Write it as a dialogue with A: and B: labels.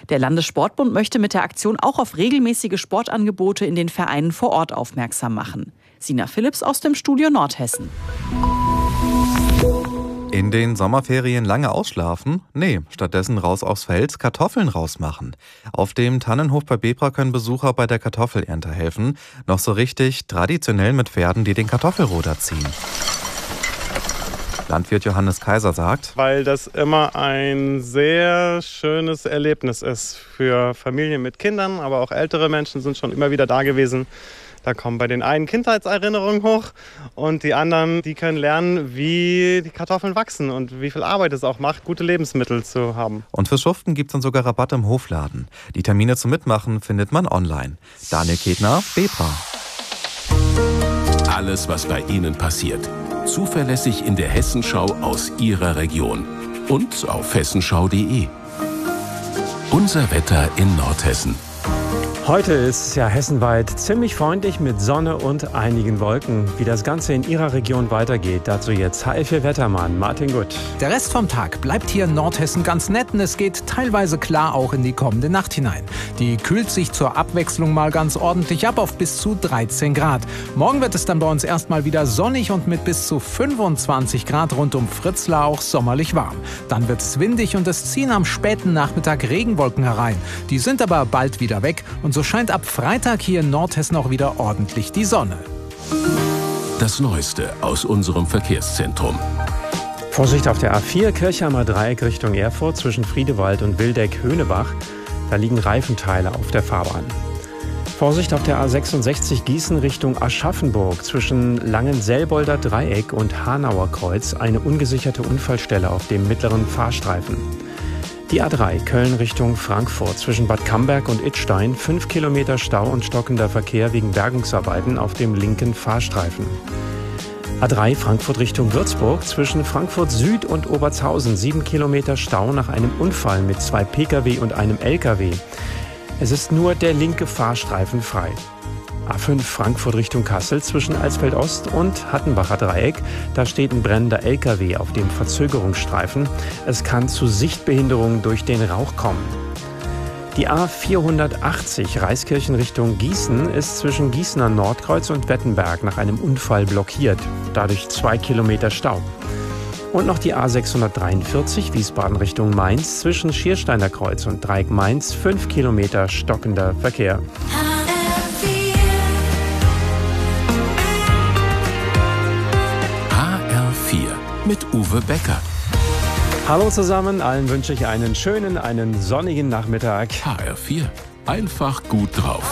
A: Der Landessportbund möchte mit der Aktion auch auf regelmäßige Sportangebote in den Vereinen vor Ort aufmerksam machen. Sina Philipps aus dem Studio Nordhessen.
B: In den Sommerferien lange ausschlafen? Nee, stattdessen raus aufs Feld, Kartoffeln rausmachen. Auf dem Tannenhof bei Bebra können Besucher bei der Kartoffelernte helfen. Noch so richtig traditionell mit Pferden, die den Kartoffelroder ziehen. Landwirt Johannes Kaiser sagt:
C: Weil das immer ein sehr schönes Erlebnis ist für Familien mit Kindern, aber auch ältere Menschen sind schon immer wieder da gewesen. Da kommen bei den einen Kindheitserinnerungen hoch und die anderen, die können lernen, wie die Kartoffeln wachsen und wie viel Arbeit es auch macht, gute Lebensmittel zu haben.
B: Und für Schuften gibt es dann sogar Rabatt im Hofladen. Die Termine zum Mitmachen findet man online. Daniel Ketner, Bebra.
D: Alles, was bei Ihnen passiert. Zuverlässig in der Hessenschau aus Ihrer Region. Und auf hessenschau.de. Unser Wetter in Nordhessen.
E: Heute ist es ja hessenweit ziemlich freundlich mit Sonne und einigen Wolken. Wie das Ganze in Ihrer Region weitergeht, dazu jetzt HR4-Wettermann Martin Gutt.
F: Der Rest vom Tag bleibt hier in Nordhessen ganz nett und es geht teilweise klar auch in die kommende Nacht hinein. Die kühlt sich zur Abwechslung mal ganz ordentlich ab auf bis zu 13 Grad. Morgen wird es dann bei uns erstmal wieder sonnig und mit bis zu 25 Grad rund um Fritzlar auch sommerlich warm. Dann wird es windig und es ziehen am späten Nachmittag Regenwolken herein. Die sind aber bald wieder weg und so scheint ab Freitag hier in Nordhessen auch wieder ordentlich die Sonne.
D: Das Neueste aus unserem Verkehrszentrum.
E: Vorsicht auf der A4 Kirchheimer Dreieck Richtung Erfurt zwischen Friedewald und Wildeck-Höhnebach. Da liegen Reifenteile auf der Fahrbahn. Vorsicht auf der A66 Gießen Richtung Aschaffenburg zwischen Langenselbolder Dreieck und Hanauer Kreuz. Eine ungesicherte Unfallstelle auf dem mittleren Fahrstreifen. Die A3 Köln Richtung Frankfurt zwischen Bad Camberg und Idstein 5 Kilometer Stau und stockender Verkehr wegen Bergungsarbeiten auf dem linken Fahrstreifen. A3 Frankfurt Richtung Würzburg zwischen Frankfurt Süd und Obertshausen 7 Kilometer Stau nach einem Unfall mit 2 Pkw und einem Lkw. Es ist nur der linke Fahrstreifen frei. A5 Frankfurt Richtung Kassel zwischen Alsfeld Ost und Hattenbacher Dreieck. Da steht ein brennender LKW auf dem Verzögerungsstreifen. Es kann zu Sichtbehinderungen durch den Rauch kommen. Die A480 Reiskirchen Richtung Gießen ist zwischen Gießener Nordkreuz und Wettenberg nach einem Unfall blockiert. Dadurch 2 Kilometer Stau. Und noch die A643 Wiesbaden Richtung Mainz zwischen Schiersteiner Kreuz und Dreieck Mainz 5 Kilometer stockender Verkehr.
D: Mit Uwe Becker.
E: Hallo zusammen, allen wünsche ich einen schönen, einen sonnigen Nachmittag.
D: HR4, einfach gut drauf.